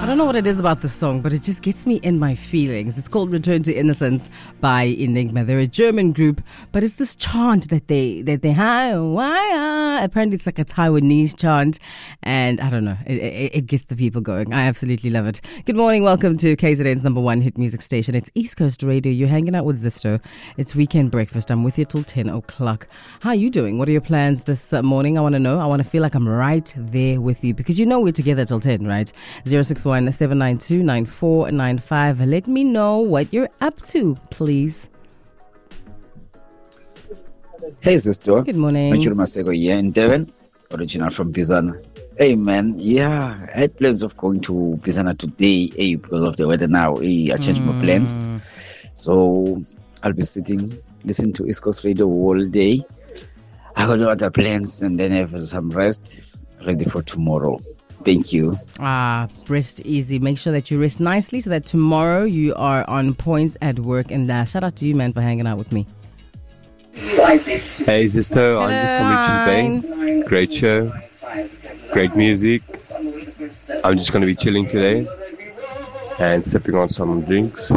don't know what it is about this song, but it just gets me in my feelings. It's called Return to Innocence by Enigma. They're a German group, but it's this chant that they have. Apparently it's like a Taiwanese chant, and I don't know, it gets the people going. I absolutely love it. Good morning, welcome to KZN's number one hit music station. It's East Coast Radio. You're hanging out with Zisto. It's weekend breakfast. I'm with you till 10 o'clock. How are you doing? What are your plans this morning? I want to know. I want to feel like I'm right there with you, because you know we're together till 10, right? 061-792-9495. Let me know what you're up to, please. Hey, Zisto. Good morning. Michael Masego here in Devon, original from Bizana. Hey, man. Yeah, I had plans of going to Bizana today. Hey, because of the weather now. Hey, I changed my plans. So I'll be sitting, listening to East Coast Radio all day. I got no other plans, and then have some rest, ready for tomorrow. Thank you. Rest easy. Make sure that you rest nicely so that tomorrow you are on point at work. And shout out to you, man, for hanging out with me. Hey, Zisto. I'm from Richards Bay. Great show. Great music. I'm just going to be chilling today and sipping on some drinks.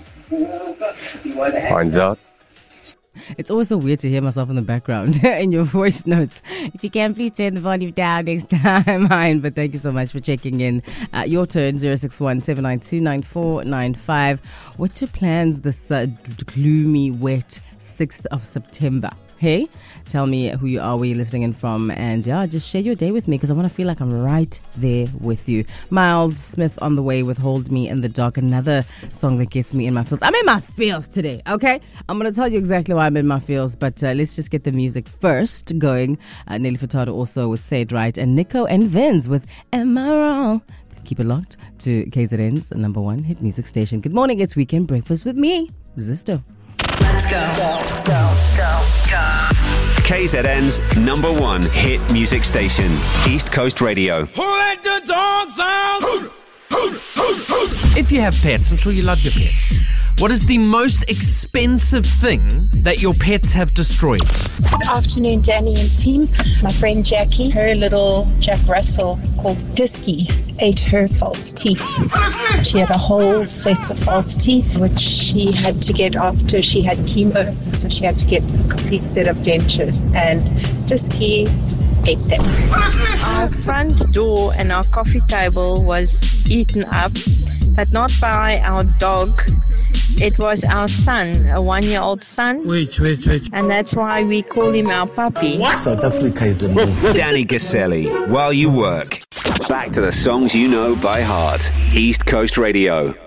Finds out. It's always so weird to hear myself in the background in your voice notes. If you can, please turn the volume down next time. Mine. But thank you so much for checking in. Your turn, 061-792-9495. What's your plans this gloomy, wet 6th of September? Hey, tell me who you are, where you're listening in from, and just share your day with me, because I want to feel like I'm right there with you. Miles Smith on the way with Hold Me in the Dark, another song that gets me in my feels. I'm in my feels today, okay? I'm going to tell you exactly why I'm in my feels, but let's just get the music first going. Nelly Furtado also with Say It Right, and Nico and Vince with Am I Wrong? Keep it locked to KZN's number one hit music station. Good morning, it's Weekend Breakfast with me, Zisto. Let's go. KZN's number one hit music station, East Coast Radio. Who let the dogs out? If you have pets, I'm sure you love your pets. What is the most expensive thing that your pets have destroyed? Good afternoon, Danny and team. My friend Jackie, her little Jack Russell called Disky, ate her false teeth. She had a whole set of false teeth, which she had to get after she had chemo. So she had to get a complete set of dentures, and Disky ate them. Our front door and our coffee table was eaten up, but not by our dog. It was our son, a 1-year-old son. Wait. And that's why we call him our puppy. South Africa is a Danny Gaselli, while you work. Back to the songs you know by heart. East Coast Radio.